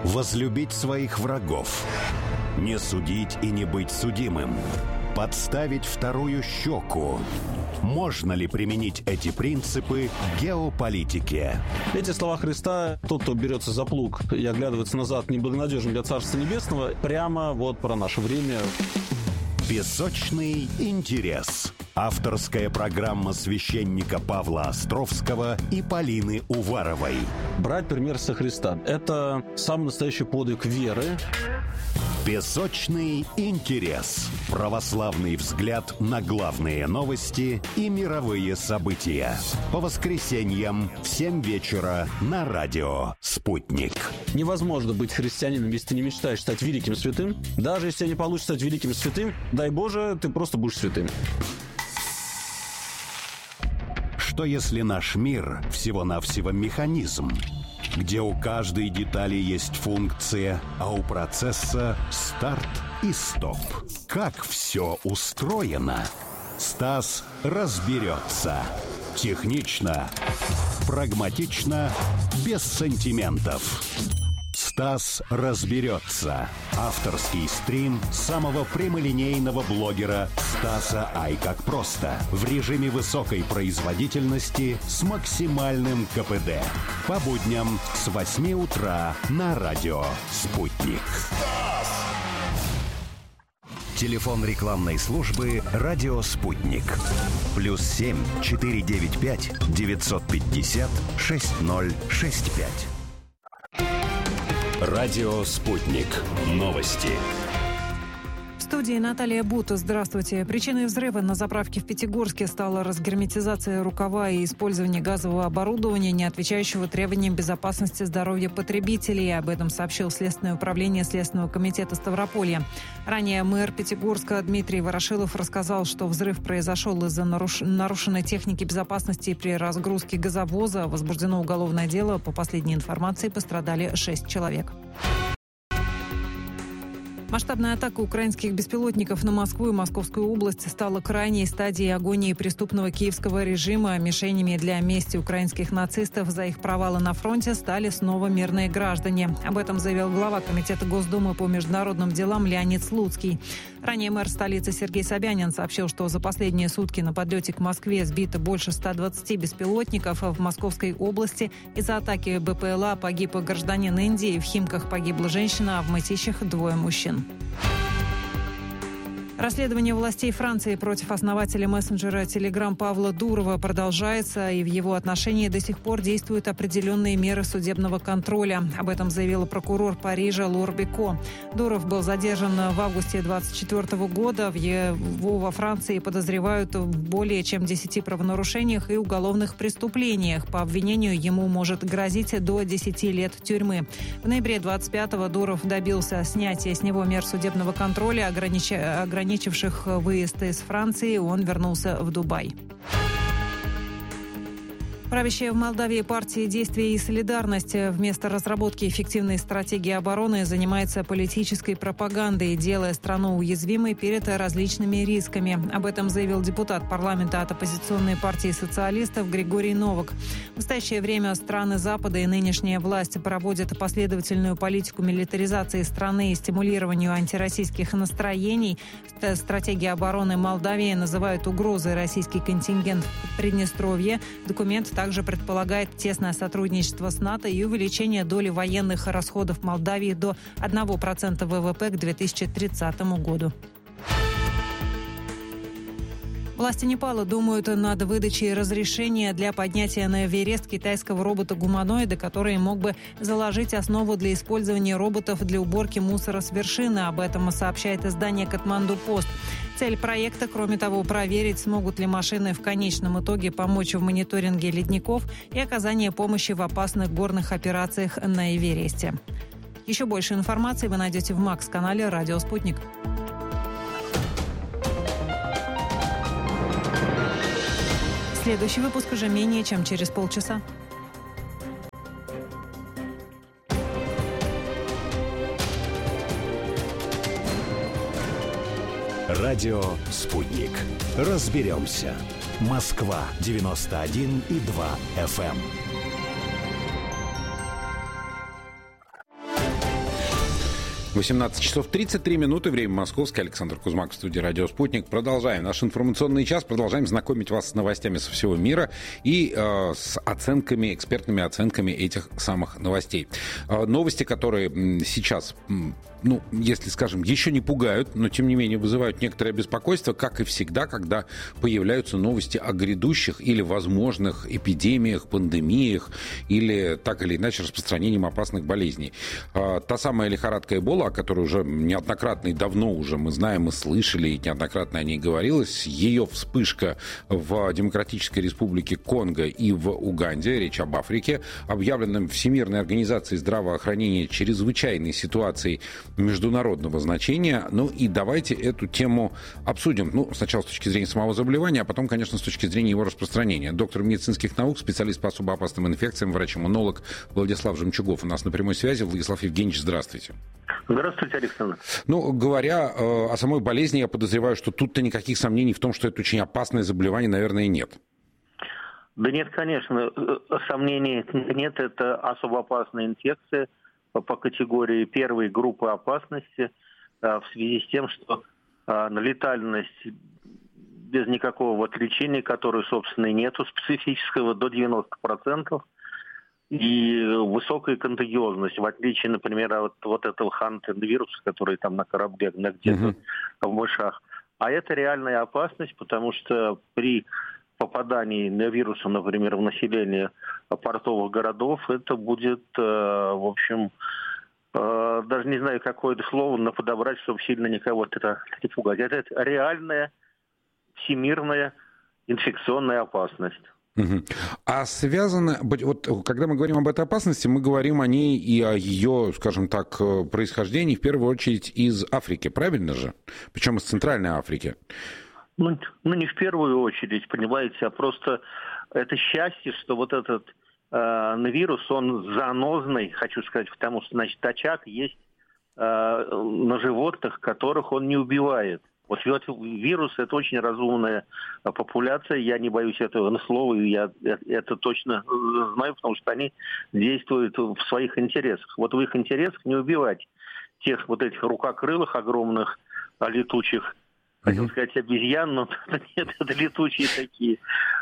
возлюбить своих врагов, не судить и не быть судимым, подставить вторую щеку. Можно ли применить эти принципы к геополитике? Эти слова Христа: тот, кто берется за плуг и оглядывается назад, неблагонадежен для Царства Небесного, прямо вот про наше время. Песочный интерес. Авторская программа священника Павла Островского и Полины Уваровой. Брать пример со Христа – это самый настоящий подвиг веры. Песочный интерес. Православный взгляд на главные новости и мировые события. По воскресеньям в 7 вечера на радио «Спутник». Невозможно быть христианином, если ты не мечтаешь стать великим святым. Даже если тебе не получится стать великим святым, дай Боже, ты просто будешь святым. Что если наш мир всего-навсего механизм, где у каждой детали есть функция, а у процесса старт и стоп? Как все устроено? Стас разберется. Технично, прагматично, без сантиментов. Стас разберется. Авторский стрим самого прямолинейного блогера Стаса Ай как просто. В режиме высокой производительности с максимальным КПД. По будням с 8 утра на радио «Спутник». Телефон рекламной службы «Радио Спутник». +7 495 950 6065. Радио «Спутник». Новости. В студии Наталья Бута. Здравствуйте. Причиной взрыва на заправке в Пятигорске стала разгерметизация рукава и использование газового оборудования, не отвечающего требованиям безопасности здоровья потребителей. Об этом сообщил Следственное управление Следственного комитета Ставрополья. Ранее мэр Пятигорска Дмитрий Ворошилов рассказал, что взрыв произошел из-за нарушенной техники безопасности при разгрузке газовоза. Возбуждено уголовное дело. По последней информации пострадали 6 человек. Масштабная атака украинских беспилотников на Москву и Московскую область стала крайней стадией агонии преступного киевского режима. Мишенями для мести украинских нацистов за их провалы на фронте стали снова мирные граждане. Об этом заявил глава Комитета Госдумы по международным делам Леонид Слуцкий. Ранее мэр столицы Сергей Собянин сообщил, что за последние сутки на подлете к Москве сбито больше 120 беспилотников. В Московской области из-за атаки БПЛА погиб гражданин Индии, в Химках погибла женщина, а в Мытищах 2 мужчин. Расследование властей Франции против основателя мессенджера Telegram Павла Дурова продолжается, и в его отношении до сих пор действуют определенные меры судебного контроля. Об этом заявила прокурор Парижа Лор Беко. Дуров был задержан в августе 2024 года. Его во Франции подозревают в более чем 10 правонарушениях и уголовных преступлениях. По обвинению ему может грозить до 10 лет тюрьмы. В ноябре 25-го Дуров добился снятия с него мер судебного контроля, ограничивших выезд из Франции. Он вернулся в Дубай. Правящая в Молдавии партия «Действие и солидарность» вместо разработки эффективной стратегии обороны занимается политической пропагандой, делая страну уязвимой перед различными рисками. Об этом заявил депутат парламента от оппозиционной партии социалистов Григорий Новак. В настоящее время страны Запада и нынешняя власть проводят последовательную политику милитаризации страны и стимулированию антироссийских настроений. Стратегия обороны Молдавии называют угрозой российский контингент в Приднестровье. Документ также предполагает тесное сотрудничество с НАТО и увеличение доли военных расходов Молдавии до 1% ВВП к 2030 году. Власти Непала думают над выдачей разрешения для поднятия на Эверест китайского робота-гуманоида, который мог бы заложить основу для использования роботов для уборки мусора с вершины. Об этом сообщает издание «Катманду-Пост». Цель проекта, кроме того, проверить, смогут ли машины в конечном итоге помочь в мониторинге ледников и оказании помощи в опасных горных операциях на Эвересте. Еще больше информации вы найдете в МАКС-канале «Радио Спутник». Следующий выпуск уже менее чем через полчаса. Радио «Спутник». Разберемся. Москва 91,2 FM. 18 часов 33 минуты, время московское. Александр Кузьмак в студии «Радио Спутник». Продолжаем наш информационный час, продолжаем знакомить вас с новостями со всего мира и с оценками, экспертными оценками этих самых новостей. Новости, которые сейчас, если, скажем, еще не пугают, но, тем не менее, вызывают некоторое беспокойство, как и всегда, когда появляются новости о грядущих или возможных эпидемиях, пандемиях или, так или иначе, распространением опасных болезней. Та самая лихорадка Эбола, о которой уже неоднократно и давно уже мы знаем и слышали, и неоднократно о ней говорилось, ее вспышка в Демократической Республике Конго и в Уганде, речь об Африке, объявленном Всемирной организацией здравоохранения чрезвычайной ситуацией международного значения. И давайте эту тему обсудим. Сначала с точки зрения самого заболевания, а потом, конечно, с точки зрения его распространения. Доктор медицинских наук, специалист по особо опасным инфекциям, врач-иммунолог Владислав Жемчугов у нас на прямой связи. Владислав Евгеньевич, здравствуйте. Здравствуйте, Александр. Говоря о самой болезни, я подозреваю, что тут-то никаких сомнений в том, что это очень опасное заболевание, наверное, нет. Да нет, конечно, сомнений нет. Это особо опасная инфекция по категории первой группы опасности в связи с тем, что летальность без никакого лечения, которой, собственно, и нету специфического, до 90%. И высокая контагиозность, в отличие, например, от этого хантер-вируса, который там на корабле, где-то в мышах. А это реальная опасность, потому что при попадании на вируса, например, в население портовых городов, это будет, в общем, даже не знаю, какое-то слово подобрать, чтобы сильно никого это не пугать. Это реальная всемирная инфекционная опасность. А связано, когда мы говорим об этой опасности, мы говорим о ней и о ее, скажем так, происхождении в первую очередь из Африки, правильно же? Причем из Центральной Африки. Не в первую очередь, понимаете, а просто это счастье, что этот вирус, он зоонозный, хочу сказать, потому что, очаг есть на животных, которых он не убивает. Вирус – это очень разумная популяция, я не боюсь этого слова, я это точно знаю, потому что они действуют в своих интересах. В их интересах не убивать тех этих рукокрылых огромных летучих, хотел сказать обезьян, но нет, это летучие такие.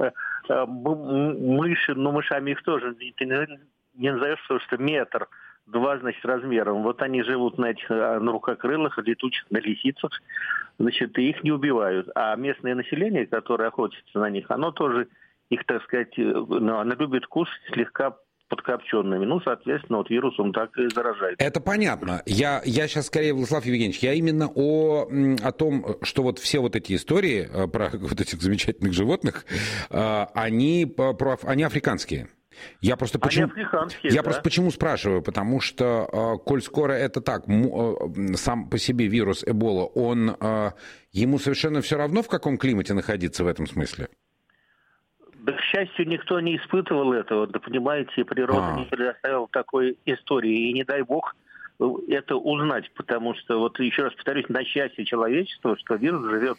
Мыши, мышами их тоже ты не назовешь, потому что метр. 2, размером. Они живут на рукокрылых, летучих, на лисицах, и их не убивают. А местное население, которое охотится на них, оно тоже их, так сказать, оно любит кушать слегка подкопченными. Соответственно, вирус он так и заражает. Это понятно. Я сейчас скорее, Владислав Евгеньевич, я именно о том, что все эти истории про этих замечательных животных, они африканские. Я просто почему спрашиваю, потому что, коль скоро это так, сам по себе вирус Эбола, ему совершенно все равно, в каком климате находиться в этом смысле? Да, к счастью, никто не испытывал этого, понимаете, природа не предоставила такой истории, и не дай бог это узнать, потому что, еще раз повторюсь, на счастье человечества, что вирус живет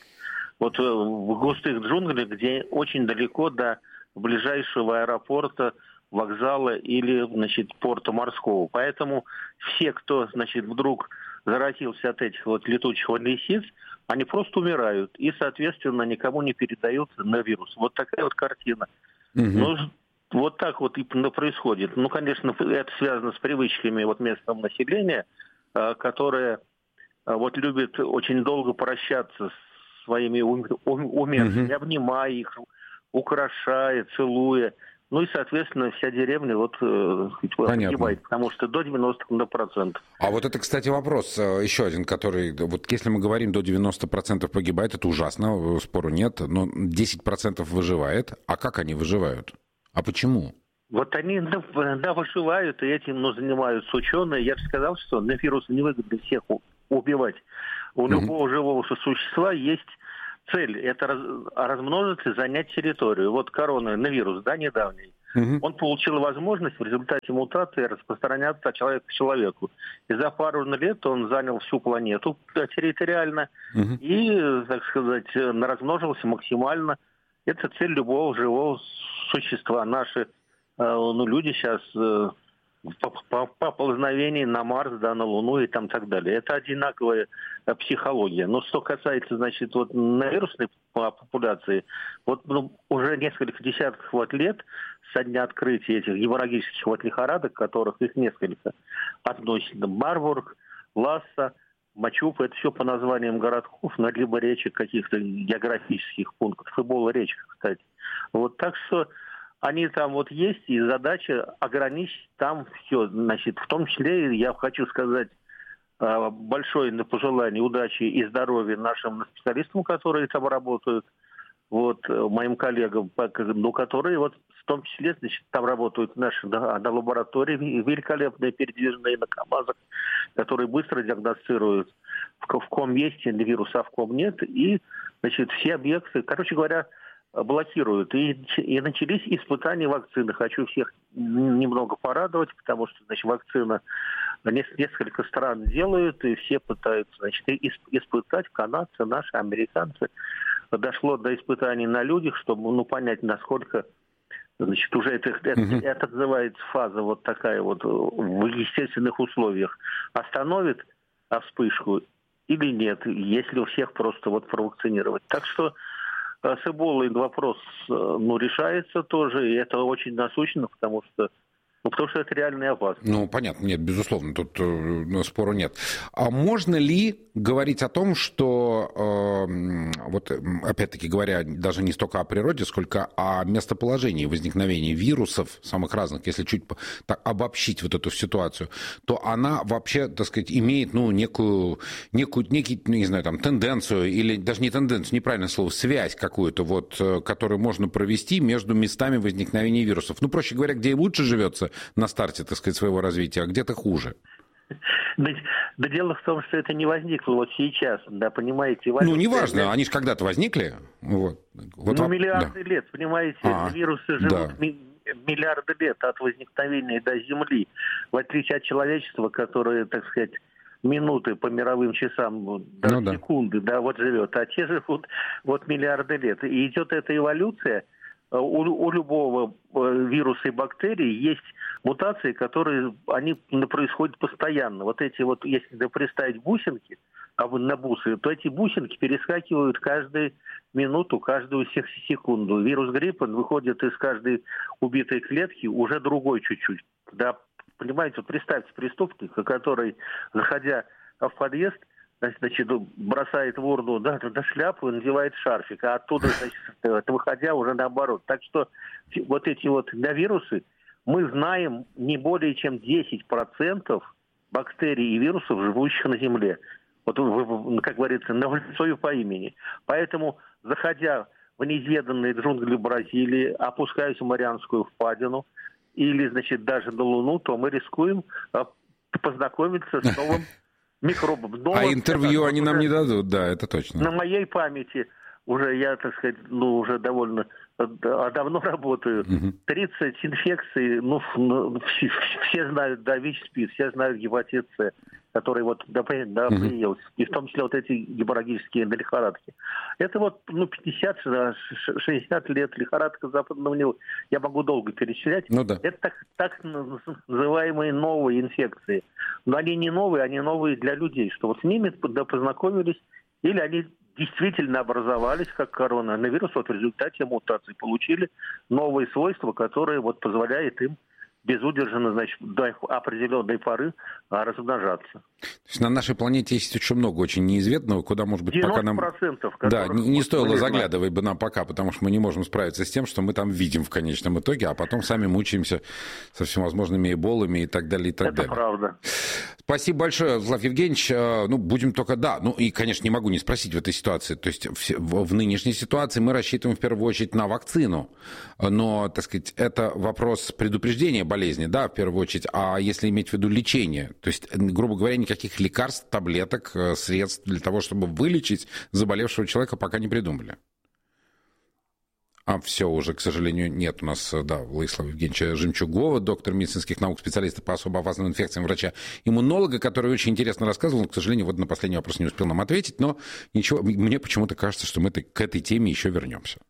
в густых джунглях, где очень далеко до ближайшего аэропорта, вокзала или, порта морского. Поэтому все, кто, вдруг заразился от этих летучих лисиц, они просто умирают и, соответственно, никому не передаются на вирус. Такая картина. Так и происходит. Конечно, это связано с привычками местного населения, которое любит очень долго прощаться с своими умершими, обнимая их, украшая, целуя. И, соответственно, вся деревня погибает, потому что до 90%. А это, кстати, вопрос еще один, который, если мы говорим до 90% погибает, это ужасно, спору нет, но 10% выживает. А как они выживают? А почему? Они, выживают, и этим занимаются ученые. Я же сказал, что на вирус невыгодно всех убивать. У любого живого существа есть цель – это размножиться, занять территорию. Коронавирус, недавний. Он получил возможность в результате мутации распространяться от человека к человеку. И за пару лет он занял всю планету территориально и, так сказать, размножился максимально. Это цель любого живого существа. Наши люди сейчас поползновений на Марс, да, на Луну и там так далее. Это одинаковая психология. Но что касается, значит, вот вирусной популяции, вот уже несколько десятков лет со дня открытия этих геморрагических лихорадок, которых их несколько, относительно Марбург, Ласса, Мачупа, это все по названиям городков, либо речек каких-то географических пунктов, и было речек, кстати. Вот так что они там вот есть, и задача ограничить там все. Значит, в том числе, я хочу сказать, большое пожелание удачи и здоровья нашим специалистам, которые там работают, вот, моим коллегам, которые вот в том числе, значит, там работают наши на лаборатории великолепные, передвижные на КАМАЗах, которые быстро диагностируют, в ком есть вирус, а в ком нет. И, значит, все объекты, короче говоря, блокируют. И начались испытания вакцины. Хочу всех немного порадовать, потому что, значит, вакцина несколько стран делают, и все пытаются, значит, испытать, канадцы, наши, американцы. Дошло до испытаний на людях, чтобы, понять, насколько, значит, уже это называется фаза вот такая вот в естественных условиях. Остановит вспышку или нет, если у всех просто вот провакцинировать. Так что с Эболой вопрос, решается тоже, и это очень насущно, потому что это реальная опасность. Понятно, нет, безусловно, тут спору нет. А можно ли говорить о том, что, вот опять-таки говоря, даже не столько о природе, сколько о местоположении возникновения вирусов самых разных, если чуть так обобщить вот эту ситуацию, то она вообще, так сказать, имеет, некую, не знаю, там, тенденцию, или даже не тенденцию, неправильное слово, связь какую-то, вот, которую можно провести между местами возникновения вирусов. Проще говоря, где и лучше живется на старте, так сказать, своего развития, а где-то хуже. Да дело в том, что это не возникло вот сейчас, да, понимаете. Неважно, они же когда-то возникли. Миллиарды лет, понимаете, вирусы живут миллиарды лет от возникновения до Земли, в отличие от человечества, которое, так сказать, минуты по мировым часам, секунды, живет, а те живут миллиарды лет. И идет эта эволюция. У любого вируса и бактерий есть мутации, которые происходят постоянно. Вот эти вот, если представить бусинки на бусы, то эти бусинки перескакивают каждую минуту, каждую секунду. Вирус гриппа выходит из каждой убитой клетки уже другой чуть-чуть. Да, понимаете, представьте преступника, который, заходя в подъезд, значит, бросает в урну шляпу и надевает шарфик, а оттуда, значит, выходя уже наоборот. Так что вот эти вирусы, мы знаем не более чем 10% бактерий и вирусов, живущих на Земле. Вот, как говорится, на лицо и по имени. Поэтому, заходя в неизведанные джунгли Бразилии, опускаясь в Марианскую впадину или, значит, даже на Луну, то мы рискуем познакомиться с новым микробов. А интервью они нам не дадут, да, это точно. На моей памяти уже я, так сказать, уже довольно давно работаю. 30 инфекций, все знают, ВИЧ-СПИД, все знают гепатит С, который появился. И в том числе эти геморрагические лихорадки. Это 50-60 лет лихорадка западного Нила. Я могу долго перечислять. Это так называемые новые инфекции. Но они не новые, они новые для людей. Что с ними познакомились, или они действительно образовались, как коронавирус, в результате мутаций получили новые свойства, которые позволяют им безудержно, значит, до определенной поры размножаться. То есть на нашей планете есть очень много очень неизведанного, куда, может быть, 90%, пока нам... Да, не стоило заглядывать бы нам пока, потому что мы не можем справиться с тем, что мы там видим в конечном итоге, а потом сами мучаемся со всевозможными эболами и так далее, и так далее. Это правда. Спасибо большое, Владислав Евгеньевич. Будем только... и, конечно, не могу не спросить в этой ситуации. То есть в нынешней ситуации мы рассчитываем в первую очередь на вакцину. Но, так сказать, это вопрос предупреждения болезни, да, в первую очередь. А если иметь в виду лечение, то есть, грубо говоря, никаких лекарств, таблеток, средств для того, чтобы вылечить заболевшего человека, пока не придумали. Все уже, к сожалению, нет у нас, Владислава Евгеньевича Жемчугова, доктор медицинских наук, специалиста по особо опасным инфекциям, врача-иммунолога, который очень интересно рассказывал, но, к сожалению, на последний вопрос не успел нам ответить, но ничего, мне почему-то кажется, что мы к этой теме еще вернемся.